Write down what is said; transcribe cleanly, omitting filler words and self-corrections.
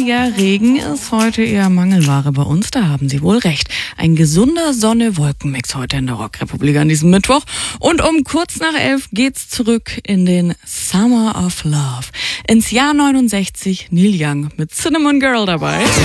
Einiger Regen ist heute eher Mangelware bei uns, da haben Sie wohl recht. Ein gesunder Sonne-Wolken-Mix heute in der Rockrepublik an diesem Mittwoch. Und um kurz nach 11 geht's zurück in den Summer of Love. Ins Jahr 69, Neil Young mit Cinnamon Girl dabei.